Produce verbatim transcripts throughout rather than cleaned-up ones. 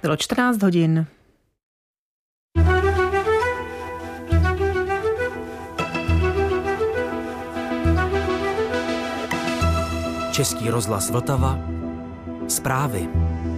Bylo čtrnáct hodin. Český rozhlas Vltava. Zprávy.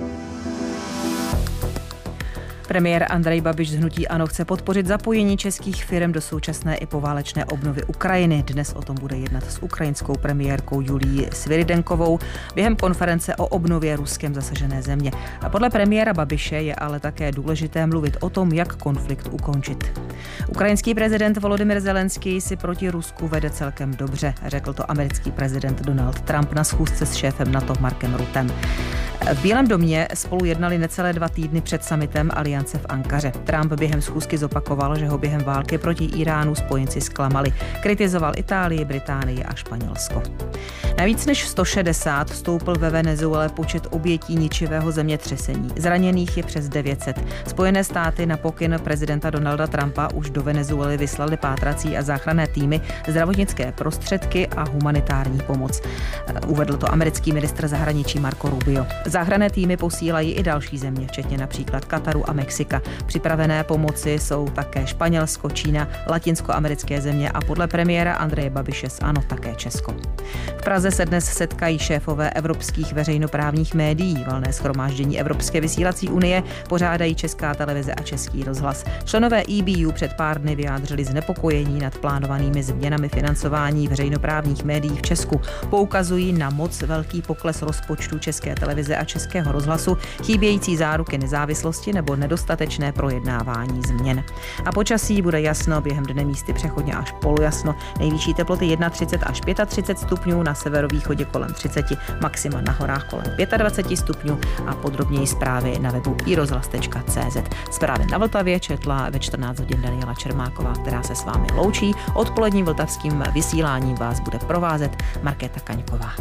Premiér Andrej Babiš z hnutí ANO chce podpořit zapojení českých firm do současné i poválečné obnovy Ukrajiny. Dnes o tom bude jednat s ukrajinskou premiérkou Julií Sviridenkovou během konference o obnově Ruskem zasažené země. A podle premiéra Babiše je ale také důležité mluvit o tom, jak konflikt ukončit. Ukrajinský prezident Volodymyr Zelenský si proti Rusku vede celkem dobře, řekl to americký prezident Donald Trump na schůzce s šéfem NATO Markem Ruttem. V Bílém domě spolu jednali necelé dva týdny před summitem Aliance v Ankaře. Trump během schůzky zopakoval, že ho během války proti Iránu spojenci zklamali. Kritizoval Itálii, Británii a Španělsko. Na víc než sto šedesát stoupl ve Venezuele počet obětí ničivého zemětřesení. Zraněných je přes devět set. Spojené státy na pokyn prezidenta Donalda Trumpa už do Venezuely vyslali pátrací a záchranné týmy, zdravotnické prostředky a humanitární pomoc. Uvedl to americký ministr zahraničí Marco Rubio. Záchranné týmy posílají i další země, včetně například Kataru a Mexika. Připravené pomoci jsou také Španělsko, Čína, latinskoamerické země a podle premiéra Andreje Babiše z ANO také Česko. V Praze se dnes setkají šéfové evropských veřejnoprávních médií. Valné shromáždění Evropské vysílací unie pořádají Česká televize a Český rozhlas. Členové E B U před pár dny vyjádřili znepokojení nad plánovanými změnami financování veřejnoprávních médií v Česku. Poukazují na moc velký pokles rozpočtu České televize a Českého rozhlasu, chybějící záruky nezávislosti nebo nedostatečné projednávání změn. A počasí bude jasno, během dne místy přechodně až polojasno. Nejvyšší teploty třicet jedna až třicet pět stupňů, na severovýchodě kolem třicet, maxima na horách kolem dvacet pět stupňů a podrobněji zprávy na webu i rozhlas tečka cé zet. Zprávy na Vltavě četla ve čtrnáct hodin Daniela Čermáková, která se s vámi loučí. Odpoledním vltavským vysíláním vás bude provázet Markéta Kaňková.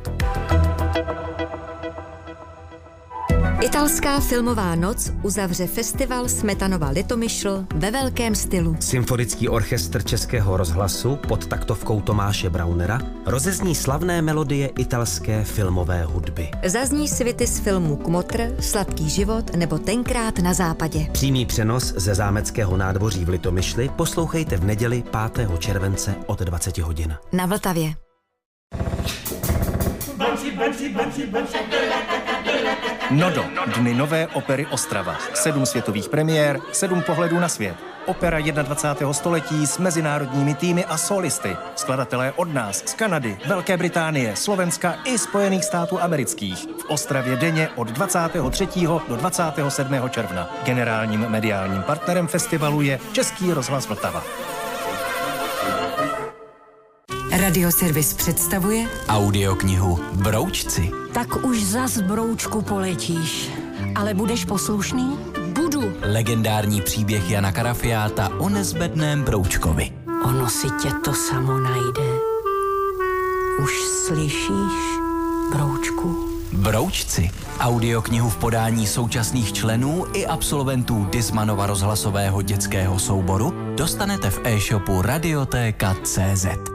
Italská filmová noc uzavře festival Smetanova Litomyšl ve velkém stylu. Symfonický orchestr Českého rozhlasu pod taktovkou Tomáše Braunera rozezní slavné melodie italské filmové hudby. Zazní svity z filmů Kmotr, Sladký život nebo Tenkrát na západě. Přímý přenos ze zámeckého nádvoří v Litomyšli poslouchejte v neděli pátého července od dvacet hodin. Na Vltavě. Nodo, Dny nové opery Ostrava. Sedm světových premiér, sedm pohledů na svět. Opera dvacátého prvního století s mezinárodními týmy a solisty. Skladatelé od nás, z Kanady, Velké Británie, Slovenska i Spojených států amerických. V Ostravě denně od dvacátého třetího do dvacátého sedmého června. Generálním mediálním partnerem festivalu je Český rozhlas Vltava. Radioservis představuje audioknihu Broučci. Tak už zas, broučku, poletíš. Ale budeš poslušný? Budu. Legendární příběh Jana Karafiáta o nezbedném broučkovi. Ono si tě to samo najde. Už slyšíš, broučku? Broučci. Audioknihu v podání současných členů i absolventů Dismanova rozhlasového dětského souboru dostanete v e-shopu radiotéka tečka cé zet.